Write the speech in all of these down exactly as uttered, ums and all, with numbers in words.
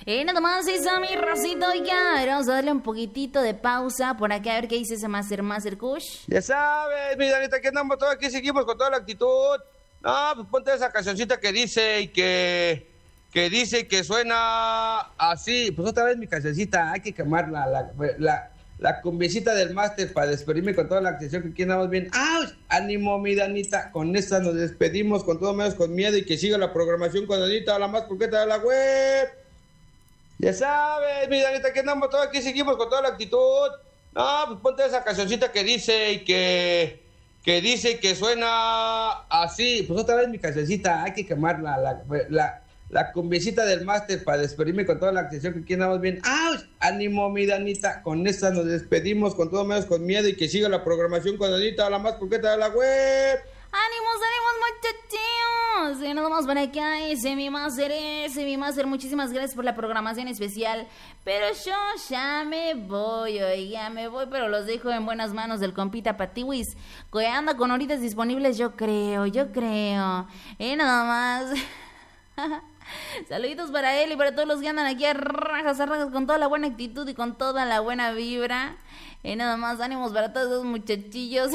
Y nada más hizo mi rosito ya. Vamos a darle un poquitito de pausa por acá a ver qué dice ese Master Master Kush. Ya sabes, mi Danita, que andamos todos aquí, seguimos con toda la actitud. No, pues ponte esa cancioncita que dice y que... que dice que suena así. Pues otra vez mi cancioncita, hay que quemarla, la, la, la cumbiecita del máster para despedirme con toda la atención que aquí andamos bien. ¡Auch! Ánimo, mi Danita, con esta nos despedimos con todo menos con miedo y que siga la programación con Danita, la más coqueta de la web. Ya sabes, mi Danita, que andamos todos aquí, seguimos con toda la actitud. No, pues ponte esa cancioncita que dice y que... que dice que suena así. Pues otra vez mi cancioncita, hay que quemarla, la... la La cumbiecita del máster para despedirme con toda la atención que aquí andamos bien. ¡Auch! Ánimo, mi Danita. Con esta nos despedimos con todo menos con miedo y que siga la programación con Danita, la más coqueta de la web. ¡Ánimos, ánimos, muchachos! Y nos vamos para acá, ese mi máster, ese mi máster. Muchísimas gracias por la programación especial. Pero yo ya me voy, oiga, me voy, pero los dejo en buenas manos del compita Patiwis, que anda con horitas disponibles, yo creo, yo creo. Y nada más... Saluditos para él y para todos los que andan aquí a rajas, a rajas con toda la buena actitud y con toda la buena vibra. Y nada más, ánimos para todos esos muchachillos.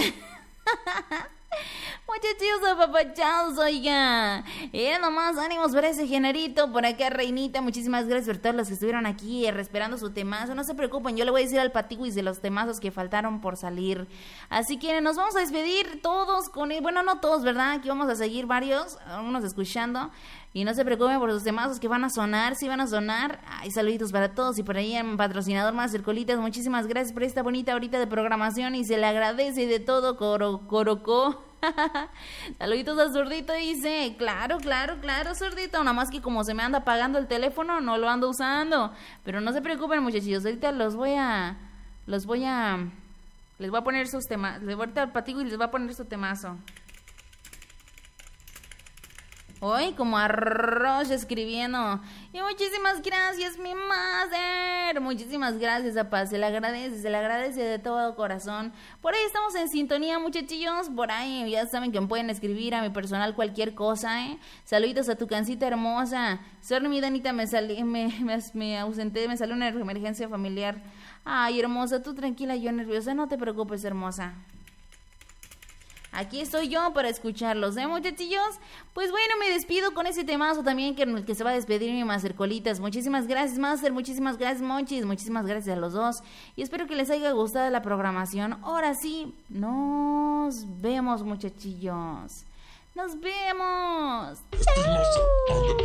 Muchachillos apapachados, oiga. Y nada más, ánimos para ese generito. Por acá, Reinita, muchísimas gracias por todos los que estuvieron aquí eh, esperando su temazo. No se preocupen, yo le voy a decir al Patiwis de los temazos que faltaron por salir. Así que nos vamos a despedir todos con él. Bueno, no todos, ¿verdad? Aquí vamos a seguir varios, unos escuchando. Y no se preocupen por sus temazos que van a sonar, sí van a sonar. Ay, saluditos para todos y por ahí en patrocinador Master Colitas. Muchísimas gracias por esta bonita horita de programación y se le agradece de todo, coro, corocó. Saluditos a Zurdito, dice. Claro, claro, claro, Zurdito. Nada más que como se me anda apagando el teléfono, no lo ando usando. Pero no se preocupen, muchachos. Ahorita los voy a... Los voy a... Les voy a poner sus temas. Les voy a ahorita al Patigo y les voy a poner su temazo. Hoy como arroz escribiendo. Y muchísimas gracias, mi máster. Muchísimas gracias, papá. Se le agradece, se le agradece de todo corazón. Por ahí estamos en sintonía, muchachillos. Por ahí ya saben que me pueden escribir a mi personal cualquier cosa, ¿eh? Saluditos a tu cancita hermosa. Sorry, mi Danita, me, salí, me, me, me ausenté, me salió una emergencia familiar. Ay, hermosa, tú tranquila, yo nerviosa. No te preocupes, hermosa. Aquí estoy yo para escucharlos, ¿eh, muchachillos? Pues bueno, me despido con ese temazo también que, que se va a despedir mi Master Colitas. Muchísimas gracias, Master, muchísimas gracias, Monchis, muchísimas gracias a los dos. Y espero que les haya gustado la programación. Ahora sí, nos vemos, muchachillos. Nos vemos. ¡Chao!